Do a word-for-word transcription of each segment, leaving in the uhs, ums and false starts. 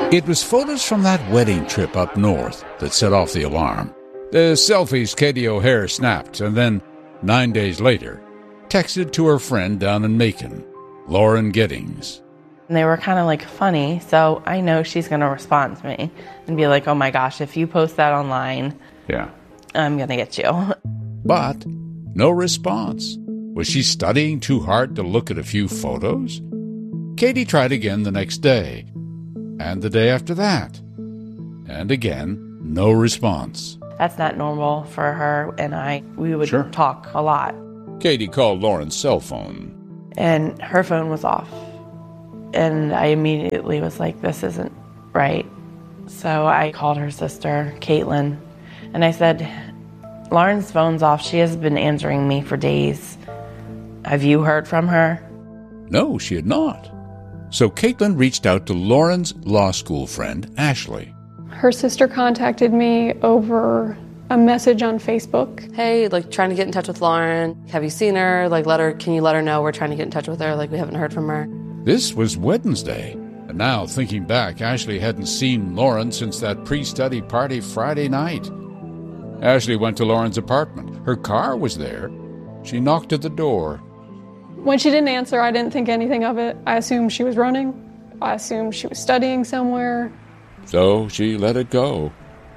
It was photos from that wedding trip up north that set off the alarm. The selfies Katie O'Hare snapped and then, nine days later, texted to her friend down in Macon, Lauren Giddings. And they were kind of like funny, so I know she's going to respond to me and be like, oh my gosh, if you post that online, yeah, I'm going to get you. But no response. Was she studying too hard to look at a few photos? Katie tried again the next day, and the day after that. And again, no response. That's not normal for her and I. We would Sure. talk a lot. Katie called Lauren's cell phone. And her phone was off. And I immediately was like, this isn't right. So I called her sister, Caitlin, and I said, Lauren's phone's off. She has been answering me for days. Have you heard from her? No, she had not. So Caitlin reached out to Lauren's law school friend, Ashley. Her sister contacted me over a message on Facebook. Hey, like trying to get in touch with Lauren. Have you seen her? Like, let her, can you let her know we're trying to get in touch with her? Like, we haven't heard from her. This was Wednesday. And now, thinking back, Ashley hadn't seen Lauren since that pre-study party Friday night. Ashley went to Lauren's apartment. Her car was there. She knocked at the door. When she didn't answer, I didn't think anything of it. I assumed she was running. I assumed she was studying somewhere. So she let it go.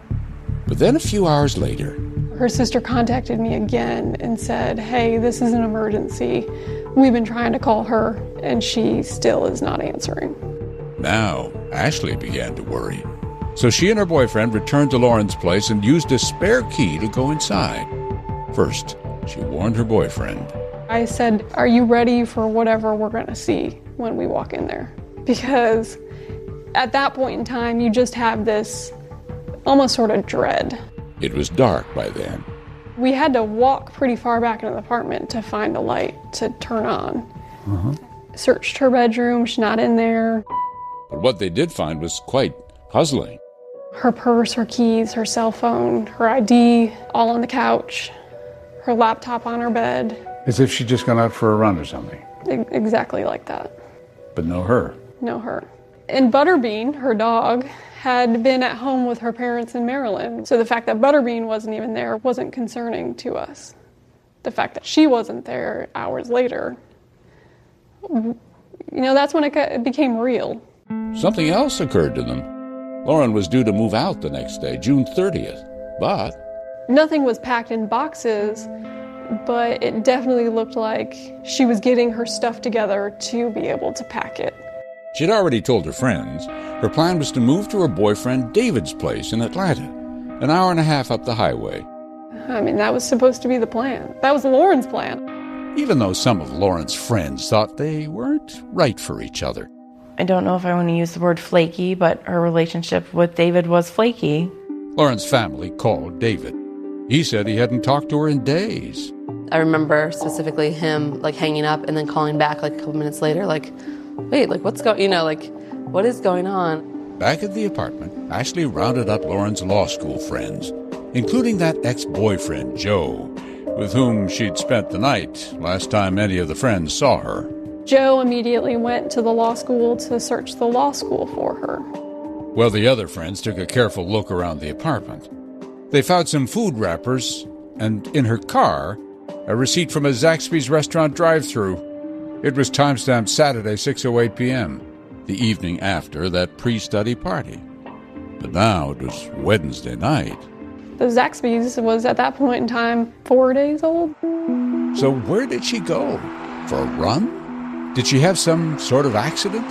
But then a few hours later, Her sister contacted me again and said, hey, this is an emergency. We've been trying to call her, and she still is not answering. now Ashley began to worry. So she and her boyfriend returned to Lauren's place and used a spare key to go inside. First, she warned her boyfriend. I said, are you ready for whatever we're going to see when we walk in there? Because at that point in time, you just have this almost sort of dread. It was dark by then. We had to walk pretty far back into the apartment to find a light to turn on. Uh-huh. Searched her bedroom, she's not in there. But what they did find was quite puzzling. Her purse, her keys, her cell phone, her I D, all on the couch. Her laptop on her bed. As if she'd just gone out for a run or something. E- exactly like that. But no her. No her. And Butterbean, her dog, had been at home with her parents in Maryland. So the fact that Butterbean wasn't even there wasn't concerning to us. The fact that she wasn't there hours later, you know, that's when it, got, it became real. Something else occurred to them. Lauren was due to move out the next day, June thirtieth. But Nothing was packed in boxes, but it definitely looked like she was getting her stuff together to be able to pack it. she'd already told her friends her plan was to move to her boyfriend David's place in Atlanta, an hour and a half up the highway. I mean, that was supposed to be the plan. That was Lauren's plan. Even though some of Lauren's friends thought they weren't right for each other. I don't know if I want to use the word flaky, but her relationship with David was flaky. Lauren's family called David. He said he hadn't talked to her in days. I remember specifically him like hanging up and then calling back like a couple minutes later, like, wait, like what's going, you know, like what is going on? Back at the apartment, Ashley rounded up Lauren's law school friends, including that ex-boyfriend, Joe, with whom she'd spent the night last time any of the friends saw her. Joe immediately went to the law school to search the law school for her. Well, the other friends took a careful look around the apartment. They found some food wrappers, and in her car, a receipt from a Zaxby's restaurant drive-thru. It was timestamped Saturday, six oh eight p.m., the evening after that pre-study party. But now it was Wednesday night. The Zaxby's was at that point in time four days old. So where did she go? For a run? Did she have some sort of accident?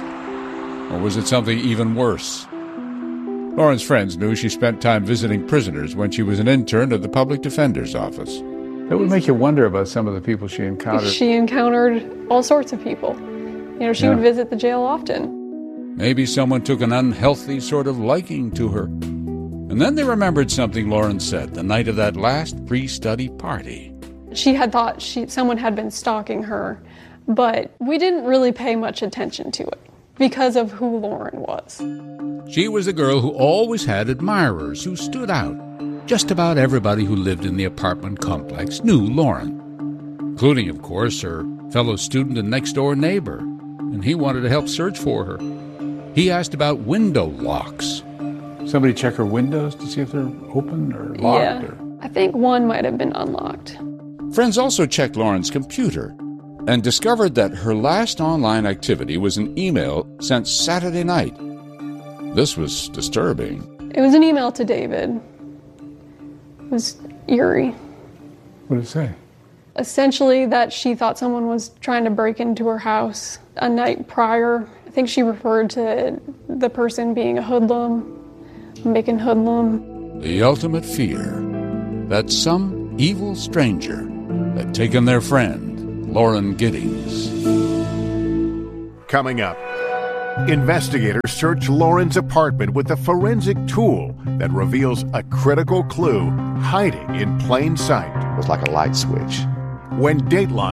Or was it something even worse? Lauren's friends knew she spent time visiting prisoners when she was an intern at the public defender's office. That would make you wonder about some of the people she encountered. She encountered all sorts of people. You know, she Yeah. would visit the jail often. Maybe someone took an unhealthy sort of liking to her. And then they remembered something Lauren said the night of that last pre-study party. She had thought she, someone had been stalking her, but we didn't really pay much attention to it because of who Lauren was. She was a girl who always had admirers who stood out. Just about everybody who lived in the apartment complex knew Lauren, including, of course, her fellow student and next-door neighbor, and he wanted to help search for her. He asked about window locks. Somebody check her windows to see if they're open or locked? Yeah. Or... I think one might have been unlocked. Friends also checked Lauren's computer and discovered that her last online activity was an email sent Saturday night. This was disturbing. It was an email to David. It was eerie. What did it say? Essentially that she thought someone was trying to break into her house a night prior. I think she referred to the person being a hoodlum, making hoodlum. The ultimate fear that some evil stranger had taken their friend, Lauren Giddings. Coming up, investigators search Lauren's apartment with a forensic tool that reveals a critical clue hiding in plain sight. It was like a light switch. When Dateline